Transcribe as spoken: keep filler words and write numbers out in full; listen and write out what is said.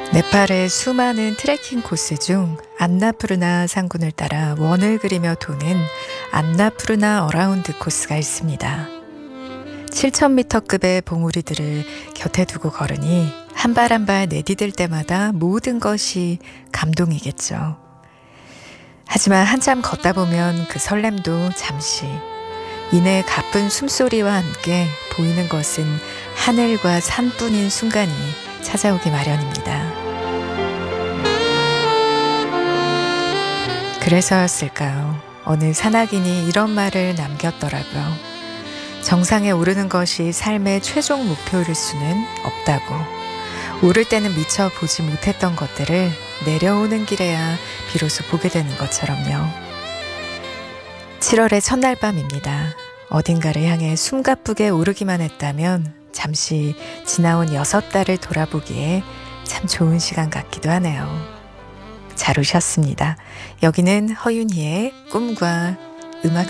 네팔의 수많은 트레킹 코스 중 안나푸르나 산군을 따라 원을 그리며 도는 안나푸르나 어라운드 코스가 있습니다. 칠천 미터급의 봉우리들을 곁에 두고 걸으니 한 발 한 발 내디딜 때마다 모든 것이 감동이겠죠. 하지만 한참 걷다 보면 그 설렘도 잠시, 이내 가쁜 숨소리와 함께 보이는 것은 하늘과 산뿐인 순간이 찾아오기 마련입니다. 그래서였을까요? 어느 산악인이 이런 말을 남겼더라고요. 정상에 오르는 것이 삶의 최종 목표일 수는 없다고. 오를 때는 미처 보지 못했던 것들을 내려오는 길에야 비로소 보게 되는 것처럼요. 칠월의 첫날 밤입니다. 어딘가를 향해 숨가쁘게 오르기만 했다면 잠시 지나온 여섯 달을 돌아보기에 참 좋은 시간 같기도 하네요. 잘 오셨습니다. 여기는 허윤희의 꿈과 음악